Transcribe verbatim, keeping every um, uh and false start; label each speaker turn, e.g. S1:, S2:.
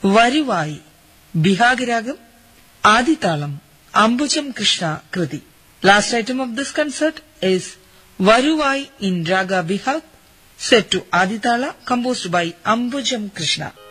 S1: വരുവായി Behag Ragam, ആദിതാളം Ambujam Krishna Krithi. Last item of this concert is Varuvai in Raga Bihag, set to Aditala, composed by Ambujam Krishna.